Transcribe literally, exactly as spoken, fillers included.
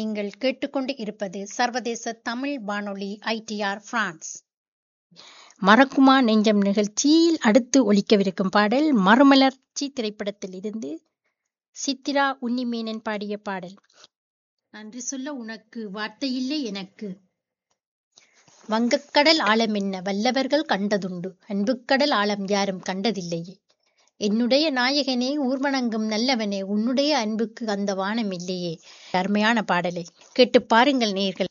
நீங்கள் கேட்டுக்கொண்டு இருப்பது சர்வதேச தமிழ் வானொலி ஐ டி ஆர் பிரான்ஸ். மறக்குமா நெஞ்சம் நிகழ்ச்சியில் அடுத்து ஒலிக்கவிருக்கும் பாடல் மறுமலர்ச்சி திரைப்படத்தில் இருந்து சித்திரா உன்னிமேனன் பாடிய பாடல். நன்றி சொல்ல உனக்கு வார்த்தையில்லை எனக்கு. வங்கக்கடல் ஆழம் என்ன வல்லவர்கள் கண்டதுண்டு, அன்புக்கடல் ஆழம் யாரும் கண்டதில்லையே. என்னுடைய நாயகனே, ஊர்வனங்கும் நல்லவனே, உன்னுடைய அன்புக்கு அந்த வானம் இல்லையே. அருமையான பாடலை கேட்டு பாருங்கள் நேயர்கள்.